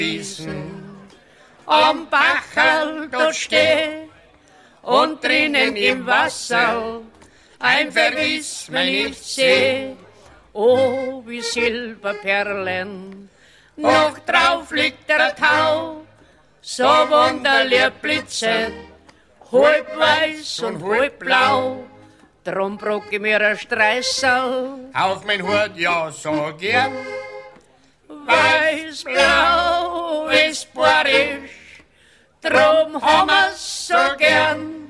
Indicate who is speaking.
Speaker 1: Wiesen. Am Bachel dort steh und drinnen im Wasser ein Verlies, wenn ich seh. Oh, wie Silberperlen, noch drauf liegt der Tau, so wunderlich blitzet, halb weiß und halb blau. Drum brauch ich mir ein Streißel
Speaker 2: auf mein Hut, ja, so gern.
Speaker 1: Weiß-blau ist borisch, drum haben wir's so gern.